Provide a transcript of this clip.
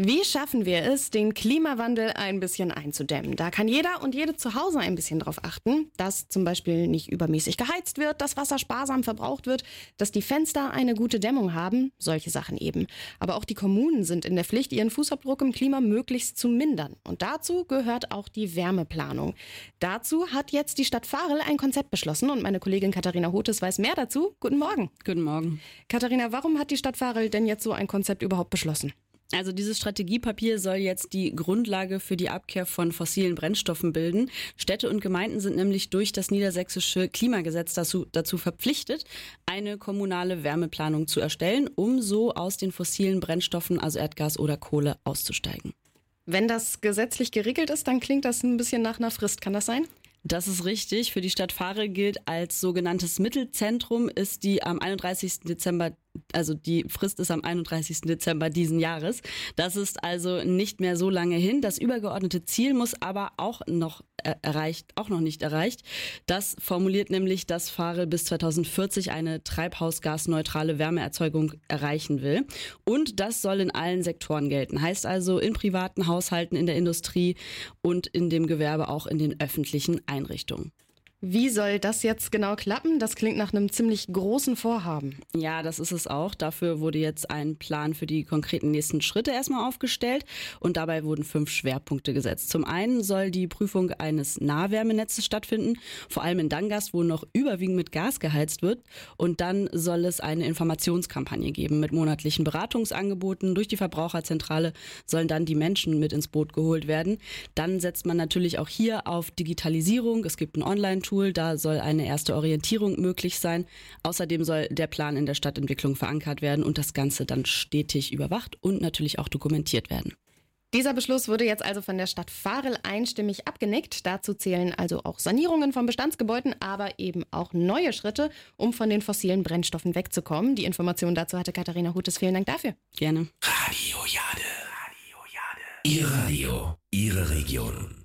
Wie schaffen wir es, den Klimawandel ein bisschen einzudämmen? Da kann jeder und jede zu Hause ein bisschen drauf achten, dass zum Beispiel nicht übermäßig geheizt wird, dass Wasser sparsam verbraucht wird, dass die Fenster eine gute Dämmung haben, solche Sachen eben. Aber auch die Kommunen sind in der Pflicht, ihren Fußabdruck im Klima möglichst zu mindern. Und dazu gehört auch die Wärmeplanung. Dazu hat jetzt die Stadt Varel ein Konzept beschlossen und meine Kollegin Katharina Hotes weiß mehr dazu. Guten Morgen. Guten Morgen. Katharina, warum hat die Stadt Varel denn jetzt so ein Konzept überhaupt beschlossen? Also dieses Strategiepapier soll jetzt die Grundlage für die Abkehr von fossilen Brennstoffen bilden. Städte und Gemeinden sind nämlich durch das niedersächsische Klimagesetz dazu verpflichtet, eine kommunale Wärmeplanung zu erstellen, um so aus den fossilen Brennstoffen, also Erdgas oder Kohle, auszusteigen. Wenn das gesetzlich geregelt ist, dann klingt das ein bisschen nach einer Frist. Kann das sein? Das ist richtig. Für die Stadt Varel gilt als sogenanntes Mittelzentrum ist die am 31. Dezember, also die Frist ist am 31. Dezember diesen Jahres. Das ist also nicht mehr so lange hin. Das übergeordnete Ziel muss aber auch noch nicht erreicht. Das formuliert nämlich, dass Varel bis 2040 eine treibhausgasneutrale Wärmeerzeugung erreichen will. Und das soll in allen Sektoren gelten. Heißt also in privaten Haushalten, in der Industrie und in dem Gewerbe auch in den öffentlichen Einrichtungen. Wie soll das jetzt genau klappen? Das klingt nach einem ziemlich großen Vorhaben. Ja, das ist es auch. Dafür wurde jetzt ein Plan für die konkreten nächsten Schritte erstmal aufgestellt und dabei wurden 5 Schwerpunkte gesetzt. Zum einen soll die Prüfung eines Nahwärmenetzes stattfinden, vor allem in Dangast, wo noch überwiegend mit Gas geheizt wird. Und dann soll es eine Informationskampagne geben mit monatlichen Beratungsangeboten. Durch die Verbraucherzentrale sollen dann die Menschen mit ins Boot geholt werden. Dann setzt man natürlich auch hier auf Digitalisierung. Es gibt ein Online-Tool. Da soll eine erste Orientierung möglich sein. Außerdem soll der Plan in der Stadtentwicklung verankert werden und das Ganze dann stetig überwacht und natürlich auch dokumentiert werden. Dieser Beschluss wurde jetzt also von der Stadt Varel einstimmig abgenickt. Dazu zählen also auch Sanierungen von Bestandsgebäuden, aber eben auch neue Schritte, um von den fossilen Brennstoffen wegzukommen. Die Information dazu hatte Katharina Hutes. Vielen Dank dafür. Gerne. Radio Jade. Ihr Radio, Ihre Region.